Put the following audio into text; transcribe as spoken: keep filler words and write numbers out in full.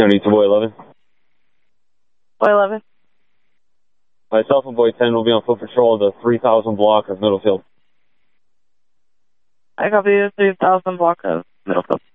County to Boy eleven. Boy eleven. Myself and Boy ten will be on foot patrol of the three thousand block of Middlefield. I copy the three thousand block of Middlefield.